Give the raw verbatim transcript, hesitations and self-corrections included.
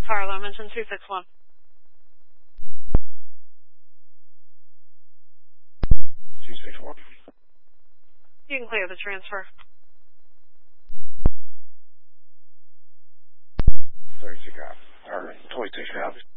Harlow, mention two six one. two six one. You can clear the transfer. thirty-six, or twenty-six,